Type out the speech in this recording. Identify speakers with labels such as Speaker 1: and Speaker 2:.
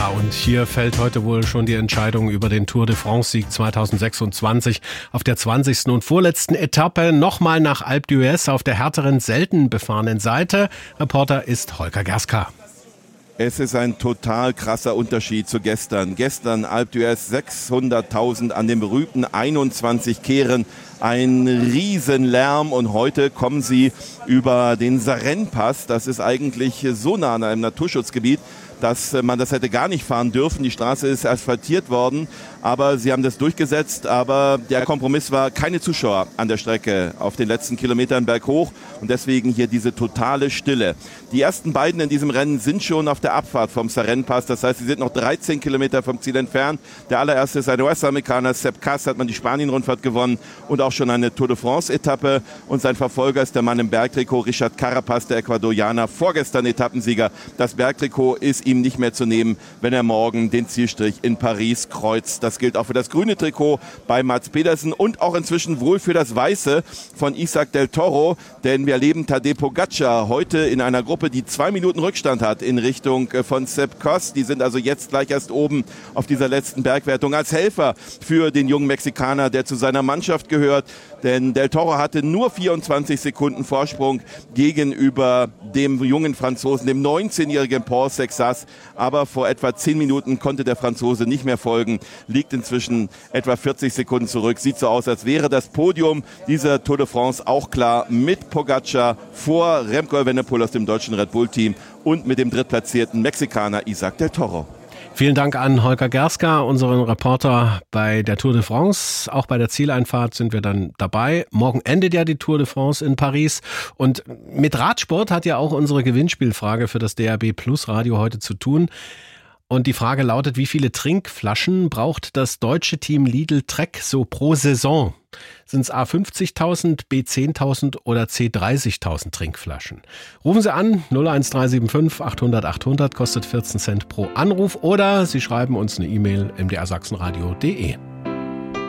Speaker 1: Ja, und hier fällt heute wohl schon die Entscheidung über den Tour de France-Sieg 2026 auf der 20. und vorletzten Etappe nochmal nach Alpe d'Huez auf der härteren, selten befahrenen Seite. Reporter ist Holger Gerska.
Speaker 2: Es ist ein total krasser Unterschied zu gestern. Gestern Alpe d'Huez 600.000 an den berühmten 21 Kehren. Ein Riesenlärm und heute kommen sie über den Sarenne-Pass. Das ist eigentlich so nah an einem Naturschutzgebiet, dass man das hätte gar nicht fahren dürfen. Die Straße ist asphaltiert worden, aber sie haben das durchgesetzt. Aber der Kompromiss war keine Zuschauer an der Strecke auf den letzten Kilometern berghoch und deswegen hier diese totale Stille. Die ersten beiden in diesem Rennen sind schon auf der Abfahrt vom Sarenne-Pass. Das heißt, sie sind noch 13 Kilometer vom Ziel entfernt. Der allererste ist ein US-Amerikaner, Sepp Kuss, hat man die Spanien-Rundfahrt gewonnen und auch schon eine Tour de France-Etappe. Und sein Verfolger ist der Mann im Bergtrikot, Richard Carapaz, der Ecuadorianer, vorgestern Etappenssieger. Das Bergtrikot ist ihm nicht mehr zu nehmen, wenn er morgen den Zielstrich in Paris kreuzt. Das gilt auch für das grüne Trikot bei Mads Pedersen und auch inzwischen wohl für das weiße von Isaac del Toro, denn wir erleben Tadej Pogačar heute in einer Gruppe, die 2 Minuten Rückstand hat in Richtung von Sepp Kuss. Die sind also jetzt gleich erst oben auf dieser letzten Bergwertung als Helfer für den jungen Mexikaner, der zu seiner Mannschaft gehört, denn del Toro hatte nur 24 Sekunden Vorsprung gegenüber dem jungen Franzosen, dem 19-jährigen Paul Sexas, aber vor etwa 10 Minuten konnte der Franzose nicht mehr folgen, liegt inzwischen etwa 40 Sekunden zurück. Sieht so aus, als wäre das Podium dieser Tour de France auch klar mit Pogačar vor Remco Evenepoel aus dem deutschen Red Bull Team und mit dem drittplatzierten Mexikaner Isaac del Toro.
Speaker 1: Vielen Dank an Holger Gerska, unseren Reporter bei der Tour de France. Auch bei der Zieleinfahrt sind wir dann dabei. Morgen endet ja die Tour de France in Paris. Und mit Radsport hat ja auch unsere Gewinnspielfrage für das DRB Plus Radio heute zu tun. Und die Frage lautet, wie viele Trinkflaschen braucht das deutsche Team Lidl Trek so pro Saison? Sind es A 50.000, B 10.000 oder C 30.000 Trinkflaschen? Rufen Sie an, 01375 800 800, kostet 14 Cent pro Anruf, oder Sie schreiben uns eine E-Mail mdrsachsenradio.de.